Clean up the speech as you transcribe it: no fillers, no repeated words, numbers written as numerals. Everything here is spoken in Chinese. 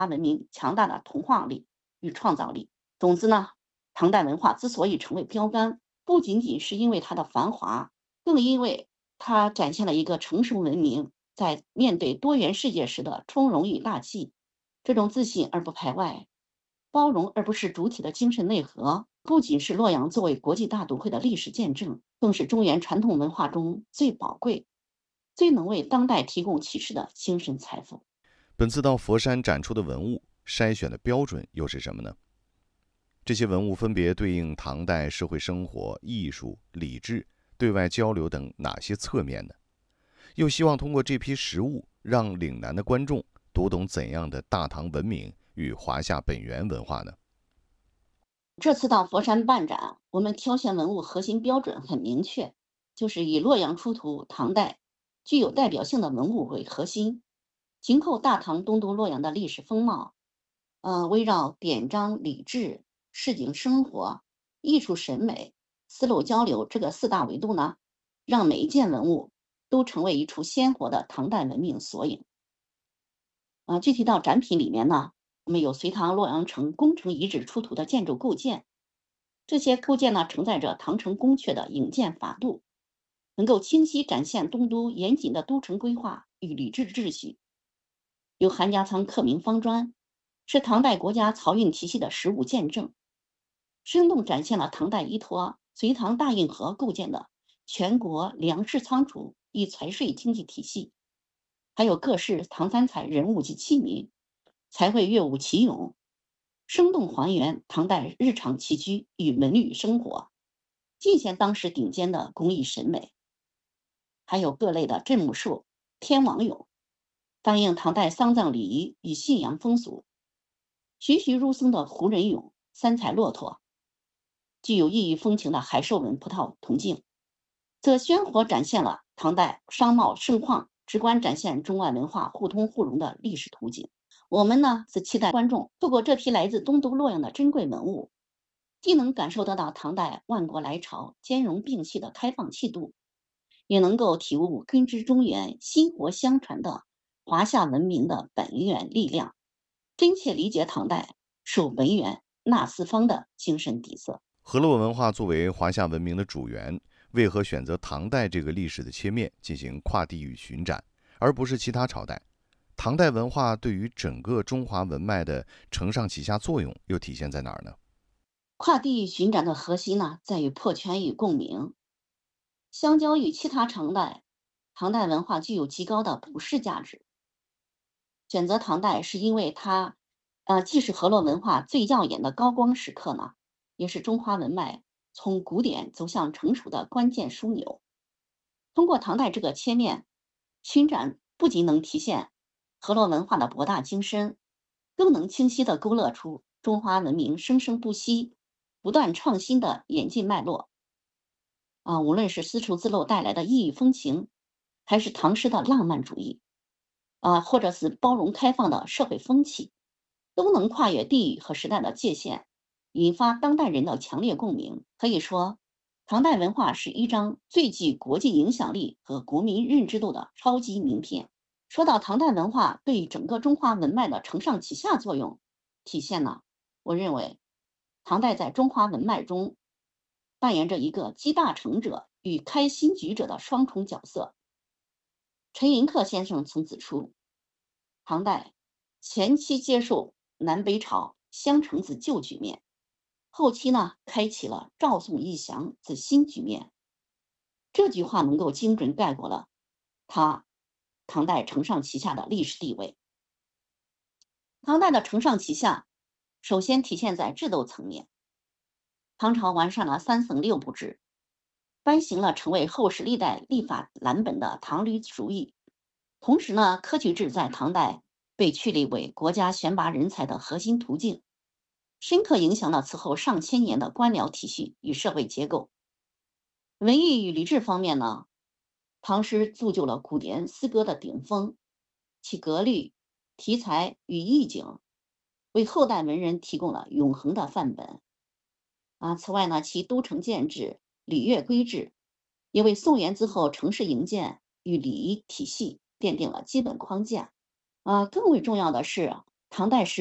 文明强大的童话力与创造力。总之呢，唐代文化之所以成为标杆，不仅仅是因为它的繁华，更因为它展现了一个成熟文明在面对多元世界时的从容与大气。这种自信而不排外，包容而不是主体的精神内核，不仅是洛阳作为国际大都会的历史见证，更是中原传统文化中最宝贵、最能为当代提供启示的精神财富。 本次到佛山展出的文物筛选的标准又是什么呢？这些文物分别对应唐代社会生活、艺术、礼制、对外交流等哪些侧面呢？又希望通过这批实物，让岭南的观众读懂怎样的大唐文明与华夏本源文化呢？ 这次到佛山办展，我们挑选文物核心标准很明确，就是以洛阳出土唐代具有代表性的文物为核心，紧扣大唐东都洛阳的历史风貌，围绕典章、礼制、市井生活、艺术审美、丝路交流这个四大维度呢，让每一件文物都成为一处鲜活的唐代文明缩影。具体到展品里面呢，我们有隋唐洛阳城宫城遗址出土的建筑构件，这些构件呢承载着唐城宫阙的营建法度，能够清晰展现东都严谨的都城规划与礼制秩序。有韩家仓刻铭方砖，是唐代国家漕运体系的实物见证，生动展现了唐代依托隋唐大运河构建的全国粮食仓储与财税经济体系。还有各式唐三彩人物及器皿，才会乐舞齐咏，生动还原唐代日常起居与文旅生活，尽显当时顶尖的工艺审美。还有各类的镇墓兽、天王俑，反映唐代丧葬礼仪与信仰风俗。栩栩如生的胡人俑、三彩骆驼，具有异域风情的海兽纹葡萄铜镜，则鲜活展现了唐代商贸盛况，直观展现中外文化互通互融的历史图景。我们呢，是期待观众透过这批来自东都洛阳的珍贵文物，既能感受得到唐代万国来朝、兼容并蓄的开放气度，也能够体悟根植中原、薪火相传的华夏文明的本源力量，真切理解唐代守文源、纳四方的精神底色。 河洛文化作为华夏文明的主源，为何选择唐代这个历史的切面进行跨地域巡展，而不是其他朝代？唐代文化对于整个中华文脉的承上启下作用又体现在哪儿呢？ 跨地域巡展的核心呢，在于破圈与共鸣。相较于其他朝代，唐代文化具有极高的普世价值。选择唐代是因为它，既是河洛文化最耀眼的高光时刻呢，也是中华文脉从古典走向成熟的关键枢纽。通过唐代这个切面，巡展不仅能体现河洛文化的博大精深，更能清晰地勾勒出中华文明生生不息、不断创新的演进脉络。无论是丝绸之路带来的异域风情，还是唐诗的浪漫主义，或者是包容开放的社会风气，都能跨越地域和时代的界限，引发当代人的强烈共鸣。可以说，唐代文化是一张最具国际影响力和国民认知度的超级名片。说到唐代文化对整个中华文脉的承上启下作用体现呢，我认为唐代在中华文脉中扮演着一个集大成者与开新局者的双重角色。陈寅恪先生曾指出，唐代前期接受南北朝相承之旧局面，后期呢开启了赵宋义降之新局面。这句话能够精准概括了他唐代承上启下的历史地位。唐代的承上启下，首先体现在制度层面。唐朝完善了三省六部制，颁行了成为后世历代立法蓝本的唐律俗议。同时呢，科举制在唐代被确立为国家选拔人才的核心途径，深刻影响了此后上千年的官僚体系与社会结构。文艺与礼制方面呢，唐诗铸就了古典诗歌的顶峰，其格律、题材与意境为后代文人提供了永恒的范本。此外呢，其都城建制、礼乐规制也为宋元之后城市营建与礼仪体系奠定了基本框架。更为重要的是， 唐代